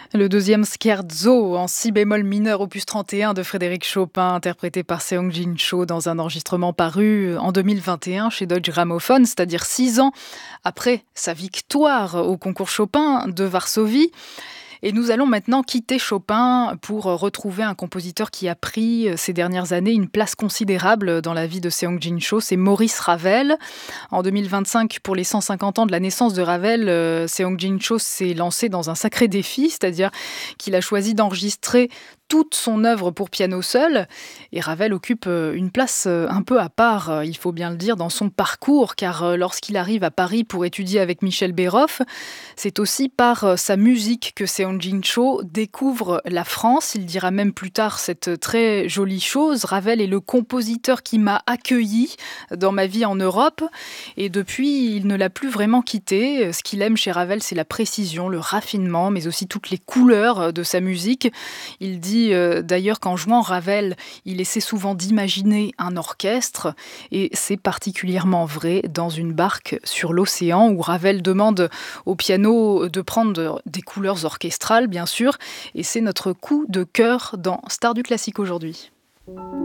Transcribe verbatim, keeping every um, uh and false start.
Le deuxième scherzo en si bémol mineur opus trente et un de Frédéric Chopin, interprété par Seong-Jin Cho dans un enregistrement paru en deux mille vingt et un chez Deutsche Grammophon, c'est-à-dire six ans après sa victoire au concours Chopin de Varsovie. Et nous allons maintenant quitter Chopin pour retrouver un compositeur qui a pris ces dernières années une place considérable dans la vie de Seong-Jin Cho, c'est Maurice Ravel. En deux mille vingt-cinq, pour les cent cinquante ans de la naissance de Ravel, euh, Seong-Jin Cho s'est lancé dans un sacré défi, c'est-à-dire qu'il a choisi d'enregistrer toute son œuvre pour piano seul. Et Ravel occupe une place un peu à part, il faut bien le dire, dans son parcours, car lorsqu'il arrive à Paris pour étudier avec Michel Béroff, c'est aussi par sa musique que Seong-Jin Cho découvre la France. Il dira même plus tard cette très jolie chose: Ravel est le compositeur qui m'a accueilli dans ma vie en Europe. Et depuis, il ne l'a plus vraiment quitté. Ce qu'il aime chez Ravel, c'est la précision, le raffinement, mais aussi toutes les couleurs de sa musique. Il dit d'ailleurs qu'en jouant Ravel, il essaie souvent d'imaginer un orchestre, et c'est particulièrement vrai dans une barque sur l'océan où Ravel demande au piano de prendre des couleurs orchestrales, bien sûr, et c'est notre coup de cœur dans Stars du classique aujourd'hui.